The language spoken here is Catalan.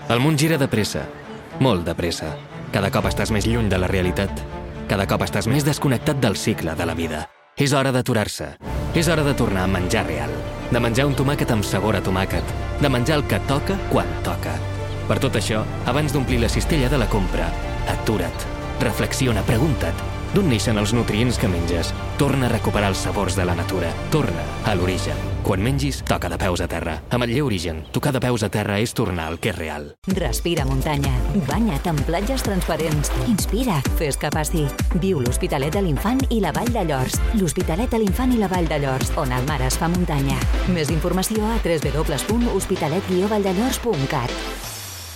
El món gira de pressa, molt de pressa. Cada cop estàs més lluny de la realitat. Cada cop estàs més desconnectat del cicle de la vida. És hora d'aturar-se. És hora de tornar a menjar real. De menjar un tomàquet amb sabor a tomàquet. De menjar el que toca quan toca. Per tot això, abans d'omplir la cistella de la compra, atura't. Reflexiona, pregunta't. D'on neixen els nutrients que menges? Torna a recuperar els sabors de la natura. Torna a l'origen. Quan mengis, toca de peus a terra. Amb el Lleu Origen, tocar de peus a terra és tornar al que és real. Respira muntanya. Banya't en platges transparents. Inspira. Fes que passi. Viu l'Hospitalet de l'Infant i la Vall de Llors. L'Hospitalet de l'Infant i la Vall de Llors, on el mar es fa muntanya. Més informació a www.hospitalet-valldellors.cat.